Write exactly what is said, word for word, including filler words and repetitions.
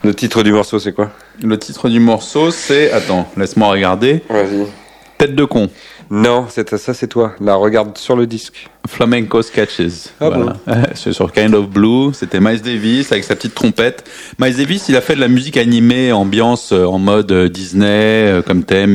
Le titre du morceau, c'est quoi? Le titre du morceau, c'est... Attends, laisse-moi regarder. Vas-y. Tête de con. Non, c'est ça, c'est toi. Là, regarde sur le disque. Flamenco Sketches. Ah voilà. C'est sur Kind of Blue. C'était Miles Davis avec sa petite trompette. Miles Davis, il a fait de la musique animée, ambiance en mode Disney, comme thème.